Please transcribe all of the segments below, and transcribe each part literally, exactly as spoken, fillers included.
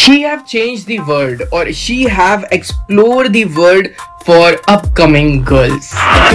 She have changed the world or she have explored the world for upcoming girls.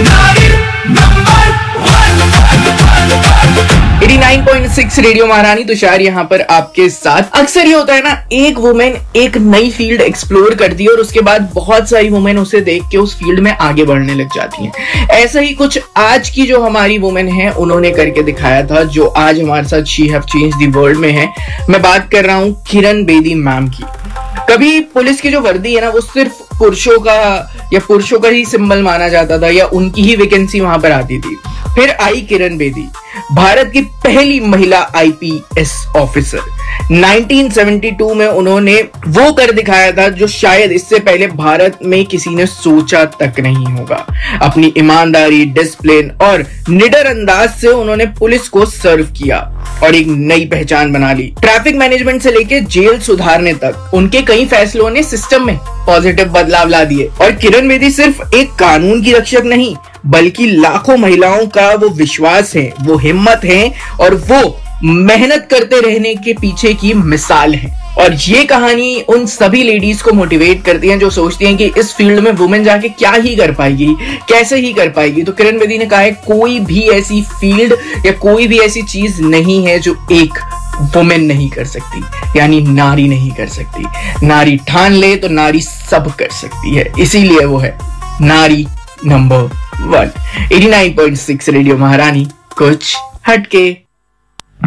नवासी point six radio महारानी तुषार यहाँ पर आपके साथ। अक्सर ये होता है ना, एक वुमेन एक नई फील्ड एक्सप्लोर करती है और उसके बाद बहुत सारी वुमेन उसे देख के उस फील्ड में आगे बढ़ने लग जाती हैं। ऐसा ही कुछ आज की जो हमारी वुमेन है उन्होंने करके दिखाया था, जो आज हमारे साथ she have change the world में है। मैं बात कर रहा हूँ किरण बेदी मैम की। कभी पुलिस की जो वर्दी है ना, वो सिर्फ पुरुषों का या पुरुषों का ही सिंबल माना जाता था या उनकी ही वैकेंसी वहां पर आती थी। फिर आई किरण बेदी, भारत की पहली महिला IPS officer. Nineteen seventy two में उन्होंने वो कर दिखाया था जो शायद इससे पहले भारत में किसी ने सोचा तक नहीं होगा। अपनी ईमानदारी, डिसिप्लिन और निडर अंदाज से उन्होंने पुलिस को सर्व किया और एक नई पहचान बना ली। ट्रैफिक मैनेजमेंट से लेकर जेल सुधारने तक उनके कई फैसलों ने सिस्टम में पॉजिटिव बदलाव ला दिए। और किरण बेदी सिर्फ एक कानून की रक्षक नहीं, बल्कि लाखों महिलाओं का वो विश्वास है, वो हिम्मत है और वो मेहनत करते रहने के पीछे की मिसाल है। और ये कहानी उन सभी लेडीज को मोटिवेट करती है जो सोचती हैं कि इस फील्ड में वुमेन जाके क्या ही कर पाएगी, कैसे ही कर पाएगी। तो किरण बेदी ने कहा है, कोई भी ऐसी फील्ड या कोई भी ऐसी चीज नहीं है जो एक वुमेन नहीं कर सकती, यानी नारी नहीं कर सकती। नारी ठान ले तो नारी सब कर सकती है, इसीलिए वो है नारी number one. Eighty nine point six radio महारानी, कुछ हटके।